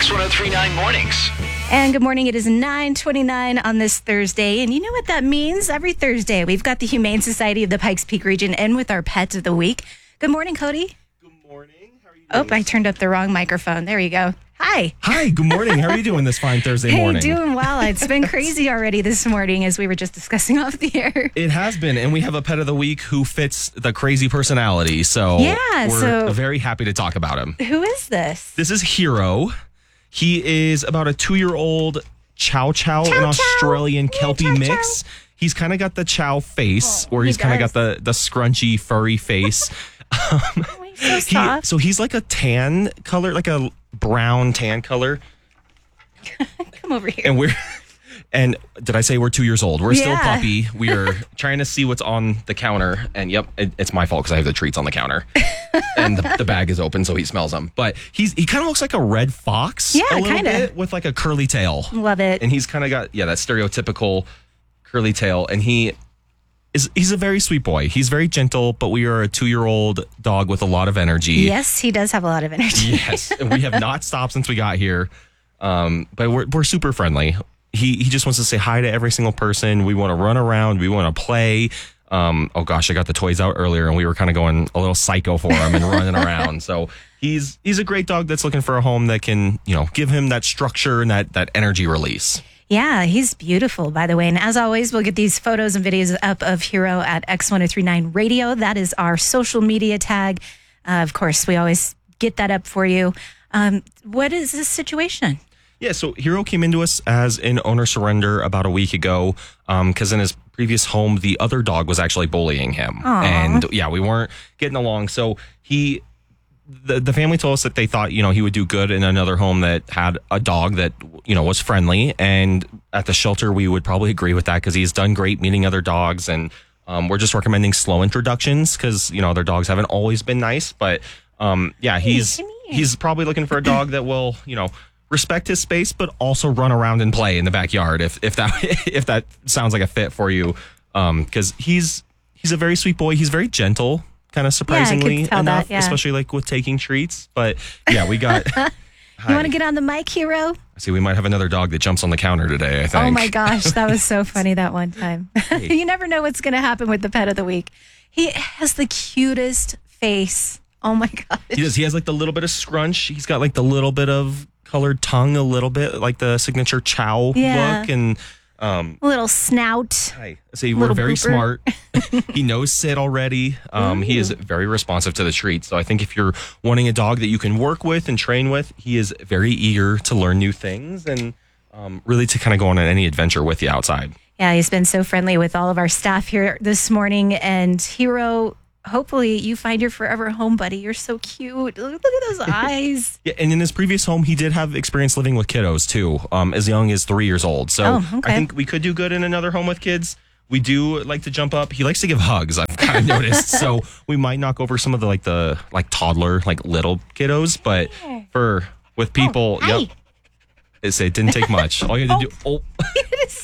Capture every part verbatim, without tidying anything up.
X one oh three point nine Mornings. And good morning. It is nine twenty-nine on this Thursday. And you know what that means? Every Thursday, we've got the Humane Society of the Pikes Peak region in with our pet of the week. Good morning, Cody. Good morning. How are you Oh, doing? I turned up the wrong microphone. There you go. Hi. Hi, good morning. How are you doing this fine Thursday Hey, morning? doing well. It's been crazy already this morning as we were just discussing off the air. It has been, and we have a pet of the week who fits the crazy personality. So Yeah, we're so- very happy to talk about him. Who is this? This is Hero. He is about a two-year-old Chow Chow, Chow an Chow. Australian Yeah, Kelpie Chow mix. He's kind of got the Chow face, Oh, or he he's kind of does. got the, the scrunchy, furry face. Oh, he's so He- soft. so he's like a tan color, like a brown tan color. Come over here. And we're, and did I say we're two years old? We're still Yeah. puppy. We are trying to see what's on the counter. And yep, it, it's my fault because I have the treats on the counter. And the, the bag is open, so he smells them. But he's he kind of looks like a red fox. Yeah, a little kinda. bit, with like a curly tail. Love it. And he's kind of got, yeah, that stereotypical curly tail. And he is, he's a very sweet boy. He's very gentle, but we are a two-year-old dog with a lot of energy. Yes, he does have a lot of energy. Yes, and we have not stopped since we got here. Um, but we're we're super friendly. He he just wants to say hi to every single person. We want to run around. We want to play. Um, oh gosh, I got the toys out earlier, and we were kind of going a little psycho for him and running around. So he's he's a great dog that's looking for a home that can, you know, give him that structure and that that energy release. Yeah, he's beautiful, by the way. And as always, we'll get these photos and videos up of Hero at X one oh three point nine Radio. That is our social media tag. Uh, of course, we always get that up for you. Um, what is this situation? Yeah, so Hero came into us as an owner surrender about a week ago because in his previous home, the other dog was actually bullying him. Aw. And yeah, we weren't getting along. So he, the, the family told us that they thought, you know, he would do good in another home that had a dog that, you know, was friendly. And at the shelter, we would probably agree with that because he's done great meeting other dogs. And um, we're just recommending slow introductions because, you know, other dogs haven't always been nice. But um, yeah, he's come here. he's probably looking for a dog that will, you know, respect his space, but also run around and play in the backyard if if that if that sounds like a fit for you. Um, because he's he's a very sweet boy. He's very gentle, kind of surprisingly tell enough, that, yeah. especially like with taking treats. But yeah, we got. You want to get on the mic, Hero? See, we might have another dog that jumps on the counter today. I think. Oh my gosh, that was so funny that one time. You never know what's going to happen with the pet of the week. He has the cutest face. Oh my gosh. He does. He has like the little bit of scrunch. He's got like the little bit of colored tongue, a little bit like the signature Chow Yeah. look, and um. A little snout. Hi. See, we're Little very blooper. smart. He knows sit already. Um, he is very responsive to the treats. So I think if you're wanting a dog that you can work with and train with, he is very eager to learn new things and um, really to kind of go on any adventure with you outside. Yeah, he's been so friendly with all of our staff here this morning. And Hero, hopefully you find your forever home, buddy. You're so cute. Look at those eyes. Yeah, and in his previous home, he did have experience living with kiddos too, um, as young as three years old. So Oh, okay. I think we could do good in another home with kids. We do like to jump up. He likes to give hugs. I've kind of noticed. So we might knock over some of the like the like toddler, like little kiddos, but for with people, Oh, hi. yep. It's, it didn't take much. All you had to do. Oh, It is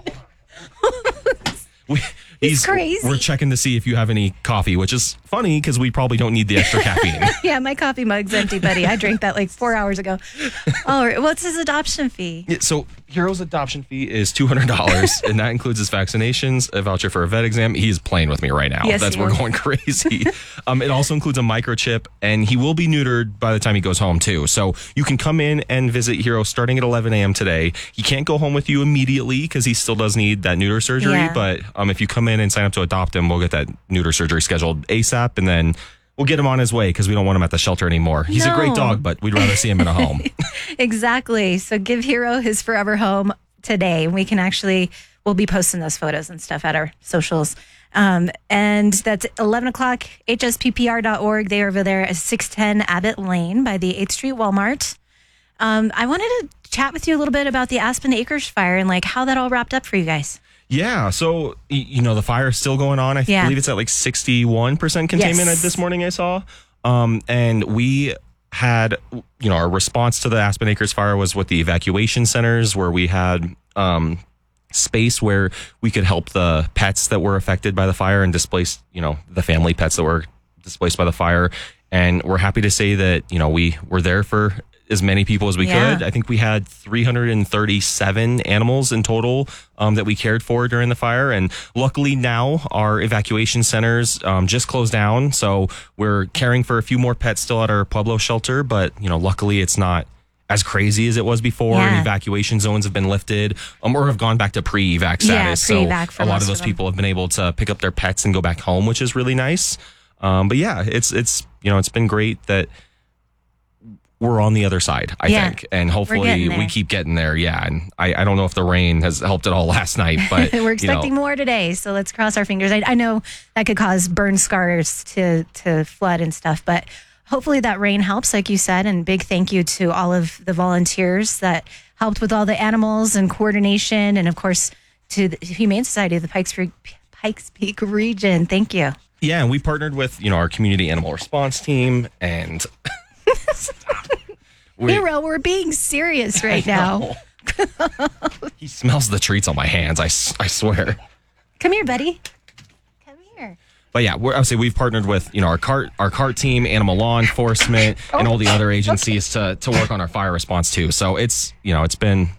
we, He's crazy. We're checking to see if you have any coffee, which is funny because we probably don't need the extra caffeine. Yeah, my coffee mug's empty, buddy. I drank that like four hours ago. All right. What's his adoption fee? Yeah, so Hero's adoption fee is two hundred dollars, and that includes his vaccinations, a voucher for a vet exam. He's playing with me right now. Yes, That's he we're is. going crazy. um, it also includes a microchip, and he will be neutered by the time he goes home, too. So you can come in and visit Hero starting at eleven a.m. today. He can't go home with you immediately because he still does need that neuter surgery. Yeah. But um, if you come in and sign up to adopt him, we'll get that neuter surgery scheduled ASAP, and then we'll get him on his way because we don't want him at the shelter anymore. He's a great No. dog, but we'd rather see him in a home. Exactly. So give Hero his forever home today. We can actually, we'll be posting those photos and stuff at our socials. Um, and that's eleven o'clock, H S P P R dot org. They are over there at six ten Abbott Lane by the eighth Street Walmart. Um, I wanted to chat with you a little bit about the Aspen Acres fire and like how that all wrapped up for you guys. Yeah, so y- you know the fire is still going on. I Yeah. believe it's at like sixty-one percent containment Yes. at this morning. I saw, um, and we had, you know, our response to the Aspen Acres fire was with the evacuation centers, where we had um, space where we could help the pets that were affected by the fire and displaced, you know, the family pets that were displaced by the fire. And we're happy to say that, you know, we were there for as many people as we Yeah. could. I think we had three hundred thirty-seven animals in total um, that we cared for during the fire. And luckily now our evacuation centers um, just closed down. So we're caring for a few more pets still at our Pueblo shelter. But, you know, luckily it's not as crazy as it was before. Yeah. And evacuation zones have been lifted um, or have gone back to pre-evac status. Yeah, pre-evac so for a lot most of of those them. people have been able to pick up their pets and go back home, which is really nice. Um, but yeah, it's, it's, you know, it's been great that we're on the other side, I Yeah. think. And hopefully getting we there. keep getting there. Yeah. And I, I don't know if the rain has helped at all last night, but We're expecting you know, more today, so let's cross our fingers. I, I know that could cause burn scars to to flood and stuff, but hopefully that rain helps, like you said. And big thank you to all of the volunteers that helped with all the animals and coordination, and of course to the Humane Society of the Pikes Peak, Pikes Peak region. Thank you. yeah. And we partnered with, you know, our community animal response team and we, Hero, we're being serious right now. he smells the treats on my hands. I, s- I swear. Come here, buddy. Come here. But yeah, we're, I would say we've partnered with, you know, our cart, our cart team, animal law enforcement, and all the other agencies to, to work on our fire response too. So it's, you know, it's been,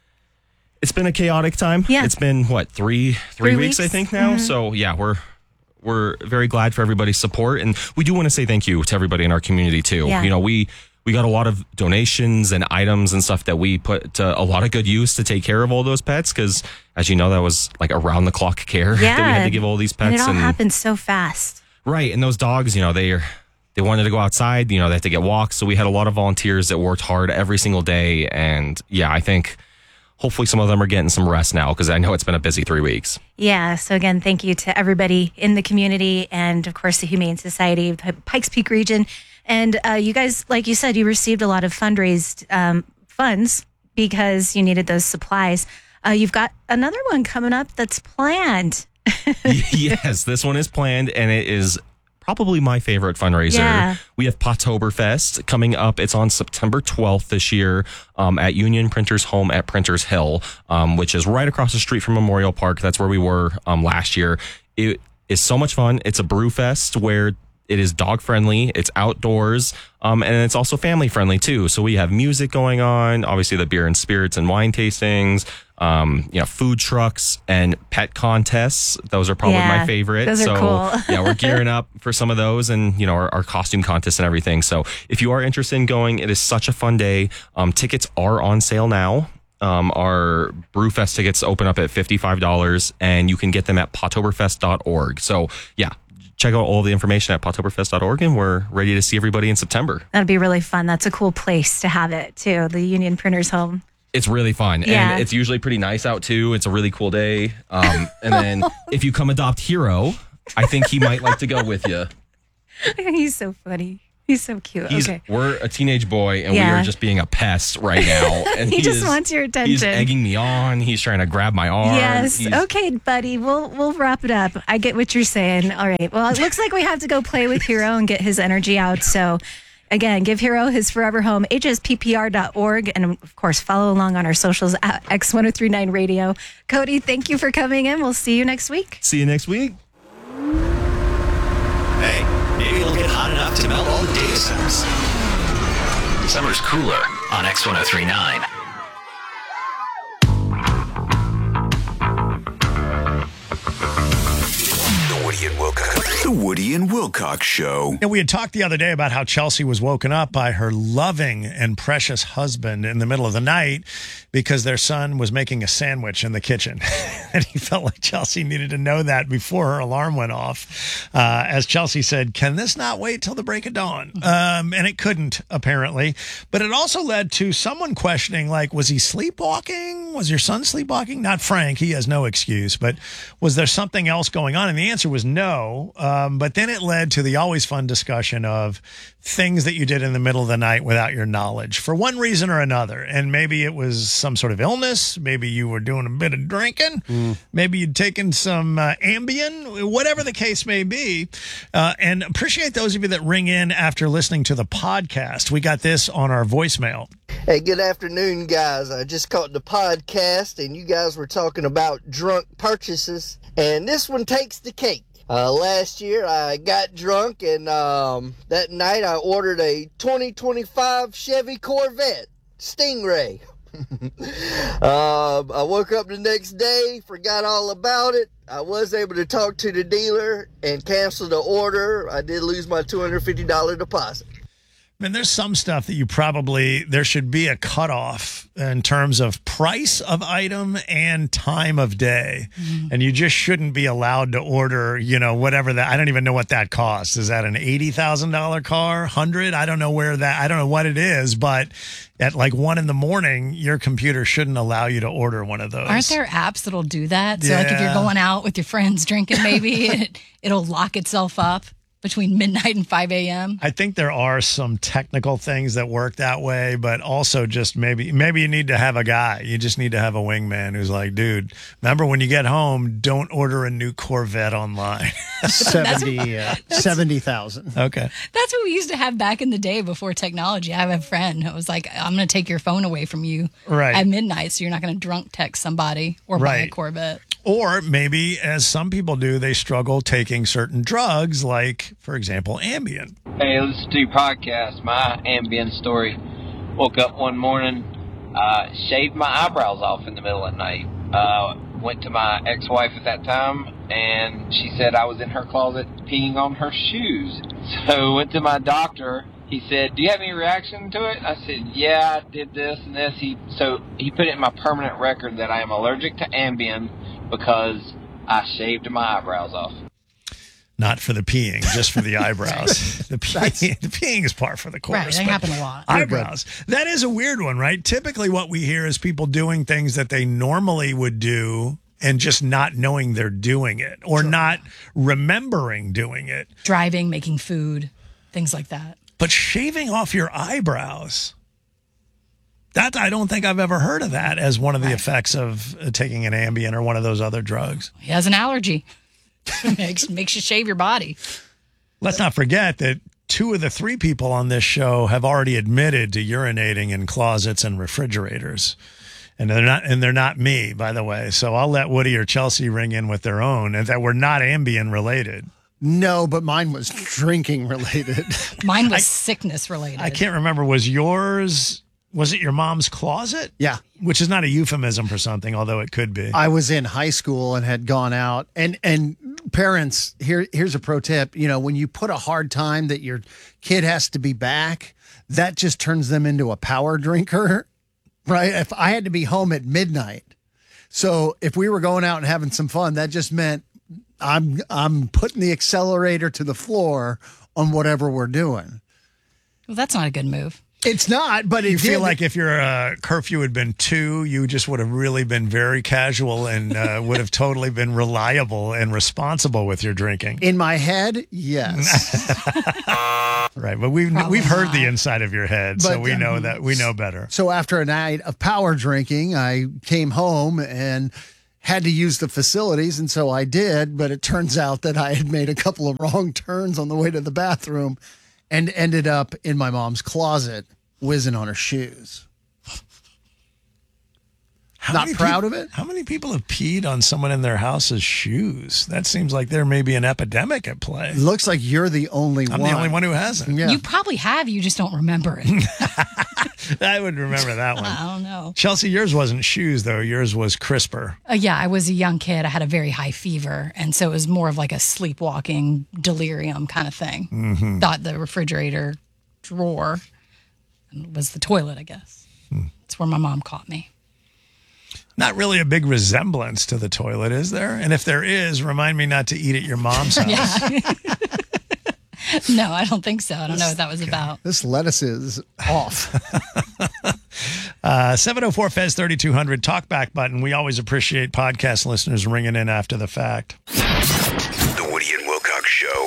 it's been a chaotic time. Yeah. It's been what, three, three, Three weeks, I weeks? think now. So yeah, we're, we're very glad for everybody's support. And we do want to say thank you to everybody in our community too. Yeah. You know, we, we got a lot of donations and items and stuff that we put to a lot of good use to take care of all those pets. Cause as you know, that was like around the clock care Yeah. that we had to give all these pets. And it all and, happened so fast. Right. And those dogs, you know, they are, they wanted to go outside, you know, they had to get walks. So we had a lot of volunteers that worked hard every single day. And yeah, I think hopefully some of them are getting some rest now because I know it's been a busy three weeks. Yeah. So again, thank you to everybody in the community and of course the Humane Society of the Pikes Peak region. And uh, you guys, like you said, you received a lot of fundraised um, funds because you needed those supplies. Uh, you've got another one coming up that's planned. Yes, this one is planned and it is probably my favorite fundraiser. Yeah. We have Pottoberfest coming up. It's on September twelfth this year um, at Union Printers Home at Printers Hill, um, which is right across the street from Memorial Park. That's where we were um, last year. It is so much fun. It's a brew fest where it is dog friendly. It's outdoors. Um, and it's also family friendly too. So we have music going on, obviously the beer and spirits and wine tastings, um, you know, food trucks and pet contests. Those are probably Yeah, my favorite. those are so cool. yeah, we're gearing up for some of those and, you know, our, our costume contests and everything. So if you are interested in going, it is such a fun day. Um, tickets are on sale now. Um, our Brewfest tickets open up at fifty-five dollars and you can get them at pottoberfest dot org. So yeah, check out all the information at pottoberfest dot org and we're ready to see everybody in September. That'd be really fun. That's a cool place to have it too. The Union Printers Home. It's really fun. Yeah. And it's usually pretty nice out too. It's a really cool day. Um, and then if you come adopt Hero, I think he might like to go with you. He's so funny. He's so cute. He's, okay. We're a teenage boy and we Yeah. are just being a pest right now. And He just is- wants your He's attention. egging me on. He's trying to grab my arm. Yes. He's- Okay, buddy. We'll we'll wrap it up. I get what you're saying. All right. Well, it looks like we have to go play with Hero and get his energy out. So, again, give Hero his forever home. H S P P R dot org, and of course, follow along on our socials at X one oh three nine Radio. Cody, thank you for coming in. We'll see you next week. See you next week. Hey, maybe it'll get hot enough to melt all the data centers. Summer's cooler on X one oh three nine. The Woody and Wilcox. The Woody and Wilcox Show. And we had talked the other day about how Chelsea was woken up by her loving and precious husband in the middle of the night because their son was making a sandwich in the kitchen. And he felt like Chelsea needed to know that before her alarm went off. Uh, as Chelsea said, can this not wait till the break of dawn? Um, and it couldn't, apparently. But it also led to someone questioning, like, was he sleepwalking? Was your son sleepwalking? Not Frank. He has no excuse. But was there something else going on? And the answer was no. Um, but then it led to the always fun discussion of things that you did in the middle of the night without your knowledge for one reason or another. And maybe it was some sort of illness. Maybe you were doing a bit of drinking. Mm. Maybe you'd taken some uh, Ambien, whatever the case may be. Uh, and appreciate those of you that ring in after listening to the podcast. We got this on our voicemail. Hey, good afternoon, guys. I just caught the podcast, and you guys were talking about drunk purchases, and this one takes the cake. Uh, last year, I got drunk, and um, that night I ordered a twenty twenty-five Chevy Corvette Stingray. uh, I woke up the next day, forgot all about it. I was able to talk to the dealer and cancel the order. I did lose my two hundred fifty dollars deposit. I mean, there's some stuff that you probably, there should be a cutoff in terms of price of item and time of day. Mm. And you just shouldn't be allowed to order, you know, whatever that, I don't even know what that costs. Is that an eighty thousand dollars car? one hundred? I don't know where that, I don't know what it is, but at like one in the morning, your computer shouldn't allow you to order one of those. Aren't there apps that'll do that? So Yeah. like if you're going out with your friends drinking, maybe it, it'll lock itself up between midnight and five a.m. I think there are some technical things that work that way, but also just maybe maybe you need to have a guy. You just need to have a wingman who's like, dude, remember when you get home, don't order a new Corvette online. seventy, uh, seventy thousand. Okay. That's what we used to have back in the day before technology. I have a friend who was like, I'm going to take your phone away from you Right. at midnight so you're not going to drunk text somebody or buy a Right. Corvette. Or maybe, as some people do, they struggle taking certain drugs, like, for example, Ambien. Hey, listen to your podcast, my Ambien story. Woke up one morning, uh, shaved my eyebrows off in the middle of the night. Uh, went to my ex-wife at that time, and she said I was in her closet peeing on her shoes. So went to my doctor. He said, do you have any reaction to it? I said, yeah, I did this and this. He So he put it in my permanent record that I am allergic to Ambien because I shaved my eyebrows off. Not for the peeing, just for the eyebrows. the, peeing, the peeing is par for the course. Right, that but happened a lot. Eyebrows. That is a weird one, right? Typically what we hear is people doing things that they normally would do and just not knowing they're doing it or True. not remembering doing it. Driving, making food, things like that. But shaving off your eyebrows, that I don't think I've ever heard of that as one of the right. effects of uh, taking an Ambien or one of those other drugs. He has an allergy. makes, makes you shave your body. Let's not forget that two of the three people on this show have already admitted to urinating in closets and refrigerators. And they're not, and they're not me, by the way. So I'll let Woody or Chelsea ring in with their own, and that were not Ambien related. No, but mine was drinking related. Mine was I, sickness related. I can't remember. Was yours, was it your mom's closet? Yeah. Which is not a euphemism for something, although it could be. I was in high school and had gone out. And and parents, here here's a pro tip. You know, when you put a hard time that your kid has to be back, that just turns them into a power drinker, right? If I had to be home at midnight. So if we were going out and having some fun, that just meant I'm I'm putting the accelerator to the floor on whatever we're doing. Well, that's not a good move. It's not, but it you feel did. like if your uh, curfew had been two, you just would have really been very casual and uh, would have totally been reliable and responsible with your drinking. In my head, yes. Right, but we've Probably we've heard not. the inside of your head, so But, we know um, that we know better. So after a night of power drinking, I came home and had to use the facilities, and so I did, but it turns out that I had made a couple of wrong turns on the way to the bathroom and ended up in my mom's closet whizzing on her shoes. How Not many proud peop- of it? How many people have peed on someone in their house's shoes? That seems like there may be an epidemic at play. It looks like you're the only I'm one. the only one who hasn't. Yeah. You probably have, you just don't remember it. I would remember that one. I don't know. Chelsea, yours wasn't shoes, though. Yours was crisper. Uh, yeah, I was a young kid. I had a very high fever. And so it was more of like a sleepwalking delirium kind of thing. Mm-hmm. Thought the refrigerator drawer was the toilet, I guess. Hmm. That's where my mom caught me. Not really a big resemblance to the toilet, is there? And if there is, remind me not to eat at your mom's house. Yeah. No, I don't think so. I don't know what that was about. This lettuce is off. uh, seven oh four F E Z thirty-two hundred talkback button. We always appreciate podcast listeners ringing in after the fact. The Woody and Wilcox Show.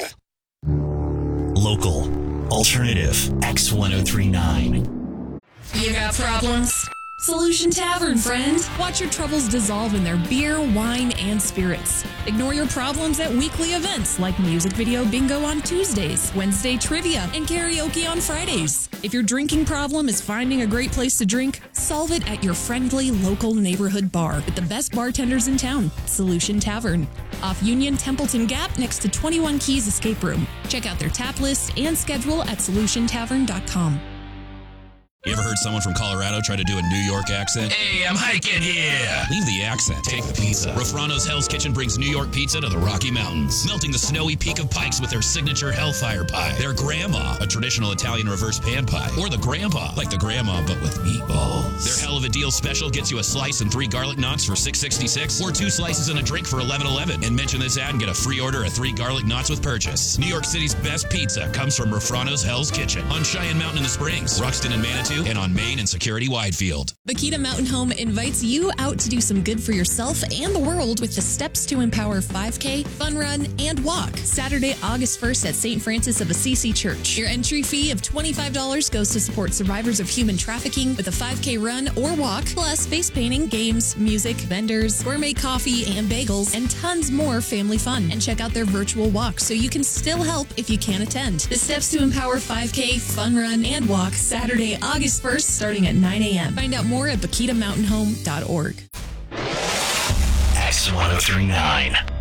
Local. Alternative. X ten thirty-nine. You got problems? Solution Tavern, friend. Watch your troubles dissolve in their beer, wine, and spirits. Ignore your problems at weekly events like music video bingo on Tuesdays, Wednesday trivia, and karaoke on Fridays. If your drinking problem is finding a great place to drink, solve it at your friendly local neighborhood bar with the best bartenders in town, Solution Tavern. Off Union Templeton Gap next to twenty-one Keys Escape Room. Check out their tap list and schedule at solution tavern dot com. You ever heard someone from Colorado try to do a New York accent? Hey, I'm hiking here. Leave the accent. Take the pizza. Rafrano's Hell's Kitchen brings New York pizza to the Rocky Mountains, melting the snowy peak of Pikes with their signature Hellfire Pie, their Grandma, a traditional Italian reverse pan pie, or the Grandpa, like the Grandma but with meatballs. Their Hell of a Deal special gets you a slice and three garlic knots for six sixty-six, or two slices and a drink for eleven eleven. And mention this ad and get a free order of three garlic knots with purchase. New York City's best pizza comes from Rafrano's Hell's Kitchen on Cheyenne Mountain in the Springs, Ruxton and Manitou, and on Main and Security Widefield. Bakita Mountain Home invites you out to do some good for yourself and the world with the Steps to Empower five K, Fun Run, and Walk. Saturday, August first at Saint Francis of Assisi Church. Your entry fee of twenty-five dollars goes to support survivors of human trafficking with a five K run or walk, plus face painting, games, music, vendors, gourmet coffee and bagels, and tons more family fun. And check out their virtual walk so you can still help if you can't attend. The Steps to Empower five K, Fun Run, and Walk, Saturday, August first, starting at nine a.m. Find out more at bakita mountain home dot org. X one oh three nine.